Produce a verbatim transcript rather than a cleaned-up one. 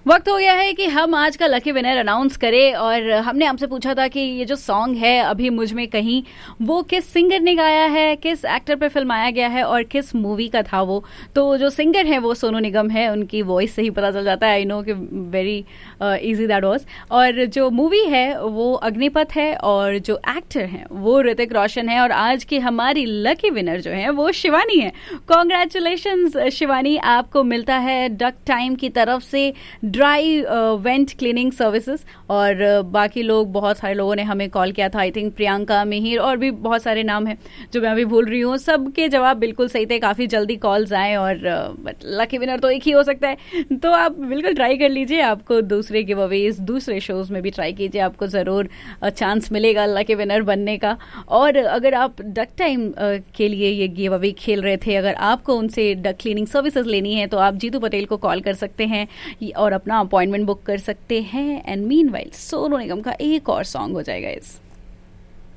वक्त हो गया है कि हम आज का लकी विनर अनाउंस करें और हमने आपसे पूछा था कि ये जो सॉन्ग है अभी मुझ में कहीं, वो किस सिंगर ने गाया है, किस एक्टर पे फिल्माया गया है और किस मूवी का था वो। तो जो सिंगर है वो सोनू निगम है, उनकी वॉइस से ही पता चल जाता है। आई नो कि वेरी इजी दैट वाज। और जो मूवी है वो अग्निपथ है और जो एक्टर है वो ऋतिक रोशन है। और आज की हमारी लकी विनर जो है वो शिवानी है। कॉन्ग्रेचुलेशंस शिवानी, आपको मिलता है डक टाइम की तरफ से ड्राई वेंट क्लीनिंग सर्विसेज। और uh, बाकी लोग, बहुत सारे लोगों ने हमें कॉल किया था। आई थिंक प्रियंका, मिहिर और भी बहुत सारे नाम हैं जो मैं अभी भूल रही हूँ। सबके जवाब बिल्कुल सही थे, काफ़ी जल्दी कॉल्स आए और लकी uh, विनर तो एक ही हो सकता है। तो आप बिल्कुल ट्राई कर लीजिए, आपको दूसरे गिव अवेज दूसरे शोज में भी ट्राई कीजिए, आपको ज़रूर चांस मिलेगा लकी विनर बनने का। और अगर आप डक टाइम uh, के लिए ये गिव अवे खेल रहे थे, अगर आपको उनसे डक क्लीनिंग सर्विसेज लेनी है तो आप जीतू पटेल को कॉल कर सकते हैं और अपना अपॉइंटमेंट बुक कर सकते हैं। एंड मीनवाइल सोनू निगम का एक और सॉन्ग हो जाएगा इस